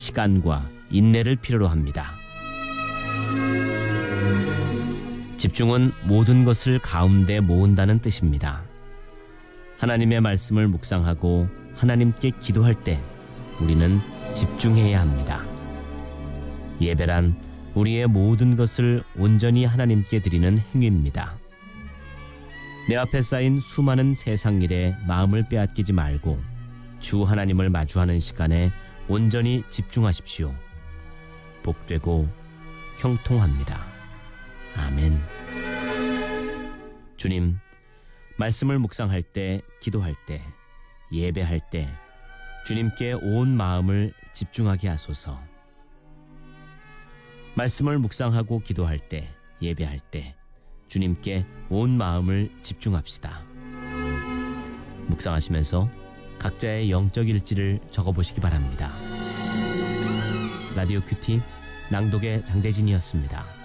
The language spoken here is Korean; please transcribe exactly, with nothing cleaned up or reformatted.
시간과 인내를 필요로 합니다. 집중은 모든 것을 가운데 모은다는 뜻입니다. 하나님의 말씀을 묵상하고 하나님께 기도할 때 우리는 집중해야 합니다. 예배란 우리의 모든 것을 온전히 하나님께 드리는 행위입니다. 내 앞에 쌓인 수많은 세상 일에 마음을 빼앗기지 말고 주 하나님을 마주하는 시간에 온전히 집중하십시오. 복되고 형통합니다. 아멘. 주님, 말씀을 묵상할 때, 기도할 때, 예배할 때 주님께 온 마음을 집중하게 하소서. 말씀을 묵상하고 기도할 때, 예배할 때 주님께 온 마음을 집중합시다. 묵상하시면서 각자의 영적 일지를 적어보시기 바랍니다. 라디오 큐티 낭독의 장대진이었습니다.